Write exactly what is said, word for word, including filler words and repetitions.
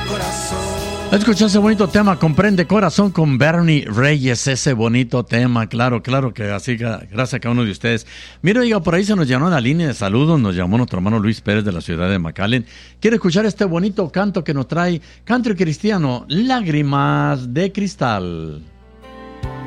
Escucha ese bonito tema, Comprende Corazón, con Bernie Reyes, ese bonito tema, claro, claro que así, gracias a cada uno de ustedes. Mira, oiga, por ahí se nos llenó la línea de saludos, nos llamó nuestro hermano Luis Pérez de la ciudad de McAllen. Quiere escuchar este bonito canto que nos trae Country Cristiano, Lágrimas de Cristal.